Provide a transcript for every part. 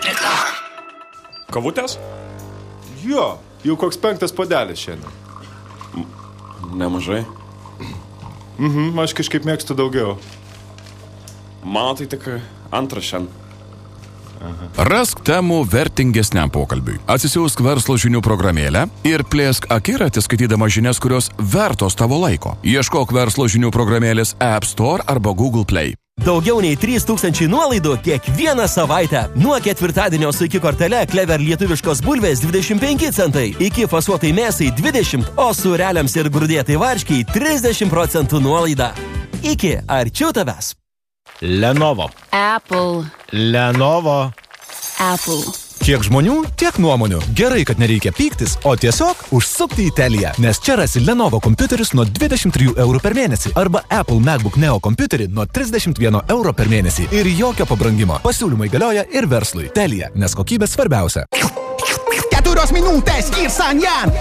Kavutės? Jo, jau koks 5 puodelis šiandien. Nemažai. Aš kažkaip mėgstu daugiau. Mano tai tik antras šiandien. Rask temų vertingesniam pokalbiui. Atsisiųsk verslo žinių programėlę ir plėsk akiratį skaitydama žinias, kurios vertos tavo laiko. Ieškok verslo žinių programėlės App Store arba Google Play. Daugiau nei 3000 nuolaidų kiekvieną savaitę. Nuo ketvirtadienio su iki kortele Clever lietuviškos bulvės 25 centai, iki fasuotai mėsai 20, o sūreliams ir grūdėtai varškiai 30% nuolaida. Iki arčiau tavęs. Lenovo. Apple. Lenovo. Apple. Kiek žmonių, tiek nuomonių. Gerai, kad nereikia pyktis, o tiesiog užsukti į Teliją. Nes čia rasi Lenovo kompiuterius nuo 23 eurų per mėnesį arba Apple MacBook Neo kompiuterį nuo 31 euro per mėnesį. Ir jokio pabrangimo. Pasiūlymai galioja ir verslui. Telija, nes kokybė svarbiausia. 4 minutės ir Sanjan.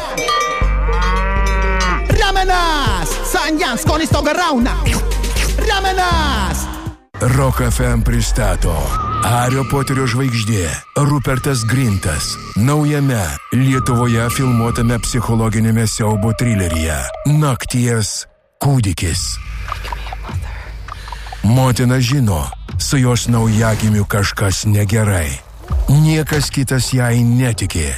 Ramenas. Sanjan skonis toga rauna. Ramenas. Rock FM pristato Hario Poterio žvaigždė Rupertas Grintas naujame Lietuvoje filmuotame psichologinėme siaubo trileryje Nakties kūdikis. Motina žino, su jos naujagimiu kažkas negerai. Niekas kitas jai netiki.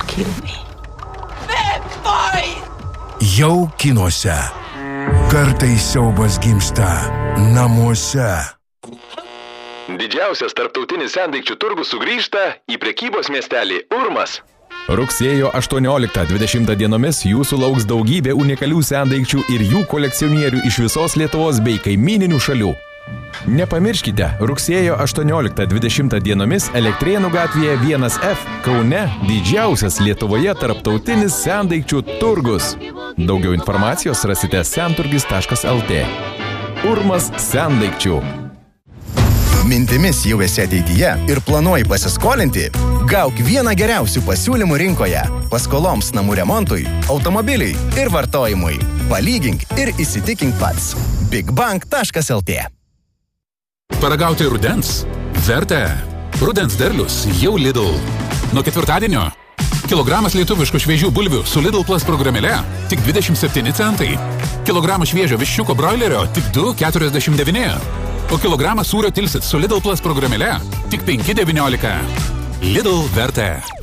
Jau kinuose. Kartais siaubas gimsta namuose. Didžiausias tarptautinis sendaikčių turgus sugrįžta į prekybos miestelį Urmas. Rugsėjo 18-20 dienomis jūsų lauks daugybė unikalių sendaikčių ir jų kolekcionierių iš visos Lietuvos bei kaimyninių šalių. Nepamirškite, rugsėjo 18-20 dienomis Elektrėnų gatvėje 1F Kaune didžiausias Lietuvoje tarptautinis sendaikčių turgus. Daugiau informacijos rasite senturgis.lt. Urmas sendaikčių. Mintimis jau esi ateityje ir planuoji pasiskolinti? Gauk vieną geriausių pasiūlymų rinkoje. Paskoloms namų remontui, automobiliui ir vartojimui. Palygink ir įsitikink pats. bigbank.lt. Paragauti rudens? Verta. Rudens derlius jau Lidl. Nuo ketvirtadienio kilogramas lietuviškų šviežių bulvių su Lidl Plus programėle tik 27 centai. Kilogramas šviežio viščiuko broilerio tik 2,49. O kilogramas sūrio tilsit su Lidl Plus programėle tik 5,19. Lidl verta.